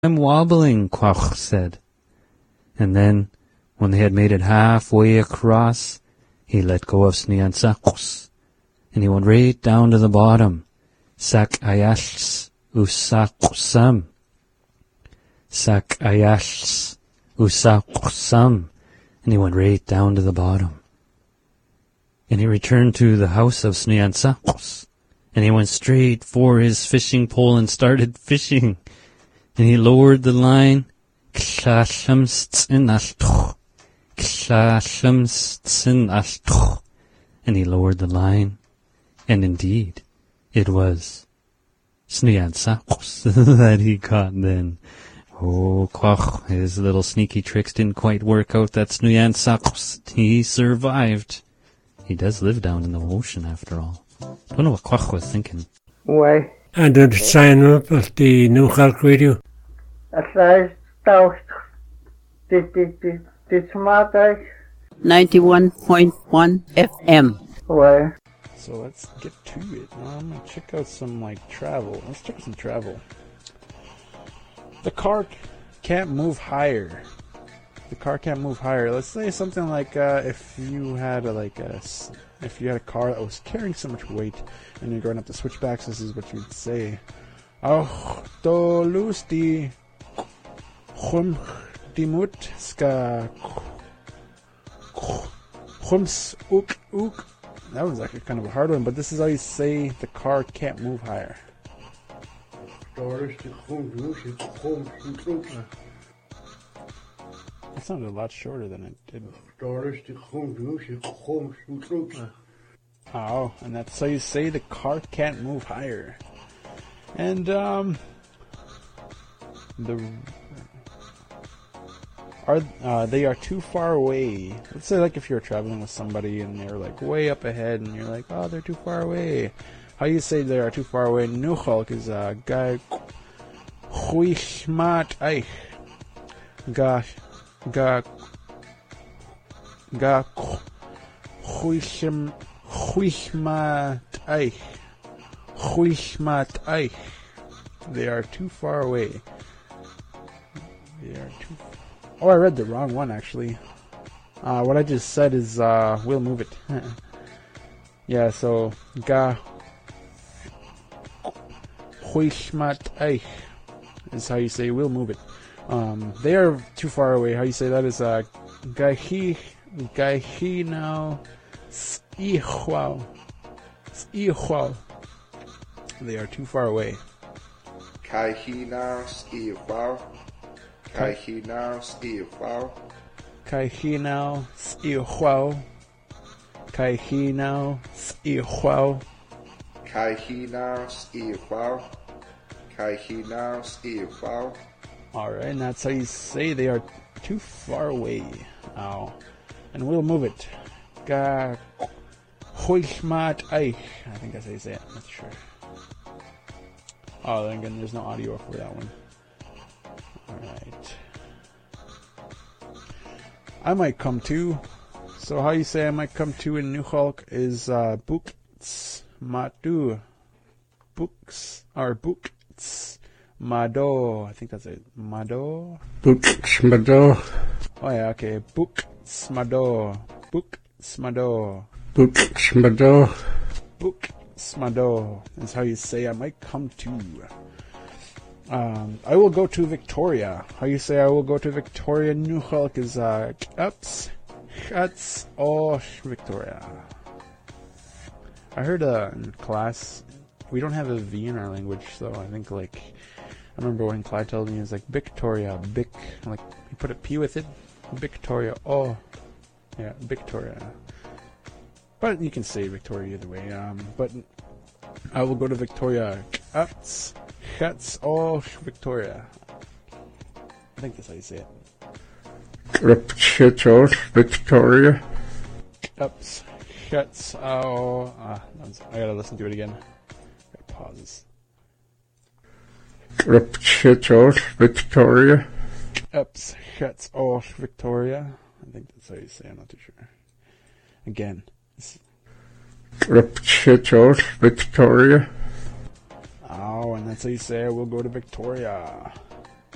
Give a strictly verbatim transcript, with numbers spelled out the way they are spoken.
I'm wobbling, Quoch said. And then, when they had made it halfway across, he let go of Sniansakus, and he went right down to the bottom. Sak ayashs usakusam. Sak ayashs usakusam. And he went right down to the bottom. And he returned to the house of Sniansakus, and he went straight for his fishing pole and started fishing. And he lowered the line. And he lowered the line. And indeed, it was Sniansakus that he caught then. Oh, Quoch, his little sneaky tricks didn't quite work out. That Sniansakus, he survived. He does live down in the ocean after all. Don't know what Quoch was thinking. Why? And did sign up at the New Hulk Radio? At last, thou did did did did smart guy? ninety-one point one F M. Why? So let's get to it. Now I'm gonna check out some like travel. Let's check out some travel. The car can't move higher. The car can't move higher. Let's say something like uh, if you had a, like a if you had a car that was carrying so much weight and you're going up the switchbacks. This is what you'd say. Oh, to lose the hum dimut ska hums uk uk. That was actually kind of a hard one, but this is how you say the car can't move higher. That sounded a lot shorter than it did. Oh, and that's how you say the car can't move higher. And, um, the, are, uh, they are too far away. Let's say like if you're traveling with somebody and they're like way up ahead and you're like, oh, they're too far away. How you say they are too far away? Nuchalk is, uh, ga, huishmat eich. Ga, ga, ga, huishim, huishmat eich. Huishmat eich. They are too far away. They are too. Oh, I read the wrong one actually. Uh, what I just said is uh, we'll move it. Yeah, so ga huishmat eich is how you say we'll move it. Um, they are too far away. How you say that is uh, gahi gahi now ichwao ichwao. They are too far away. Kaihina ichwao. Kaihina ichwao. Kaihina ichwao. Kaihina ichwao. Kaihina ichwao. Kaihina ichwao. Alright, and that's how you say they are too far away. Ow. And we'll move it. Ga huishmat eich. I think that's how you say it. I'm not sure. Oh, then again, there's no audio for that one. Alright. I might come to. So how you say I might come to in New Hulk is uh, Bukts Matu. Books or Bukts Mado. I think that's it. Mado? Books Mado. Oh yeah, okay. Bukts Mado. Bukts Mado. Books Mado. Bukts Mado is how you say I might come to. Um, I will go to Victoria. How you say I will go to Victoria? New Hulk is uh, ups, shuts, oh, Victoria. I heard uh, in class we don't have a V in our language, so I think like I remember when Clyde told me it was like Victoria, Vic, like you put a P with it, Victoria. Oh, yeah, Victoria. But you can say Victoria either way. Um, but I will go to Victoria. Ups. Shuts all Victoria. I think that's how you say it. Shuts all Victoria. Ups, shuts all. Ah, I gotta listen to it again. Gotta pause. Shuts all Victoria. Ups, shuts all Victoria. I think that's how you say it. I'm not too sure. Again. Shuts all Victoria. Oh, and that's how you say I will go to Victoria.